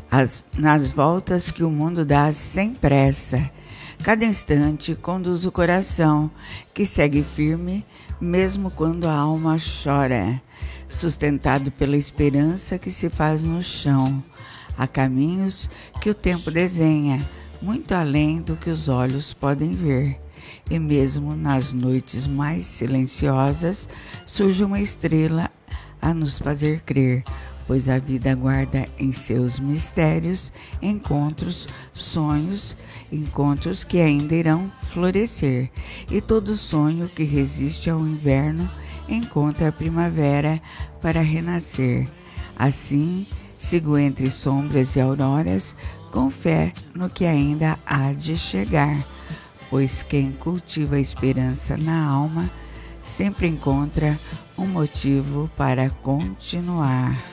nas voltas que o mundo dá sem pressa. Cada instante conduz o coração, que segue firme, mesmo quando a alma chora, sustentado pela esperança que se faz no chão. Há caminhos que o tempo desenha, muito além do que os olhos podem ver. E mesmo nas noites mais silenciosas, surge uma estrela a nos fazer crer, pois a vida guarda em seus mistérios encontros, sonhos, encontros que ainda irão florescer. E todo sonho que resiste ao inverno encontra a primavera para renascer. Assim, sigo entre sombras e auroras, com fé no que ainda há de chegar, pois quem cultiva a esperança na alma sempre encontra um motivo para continuar.